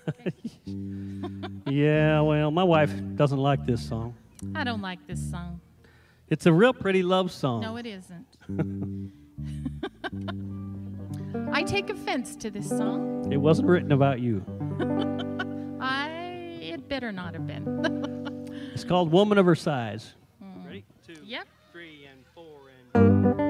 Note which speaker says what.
Speaker 1: Yeah, well, my wife doesn't like this song.
Speaker 2: I don't like this song.
Speaker 1: It's a real pretty love song.
Speaker 2: No, it isn't. I take offense to this song.
Speaker 1: It wasn't written about you.
Speaker 2: It better not have been.
Speaker 1: It's called Woman of Her Size. Ready? 2,
Speaker 2: Yep.
Speaker 1: 3, and 4, and...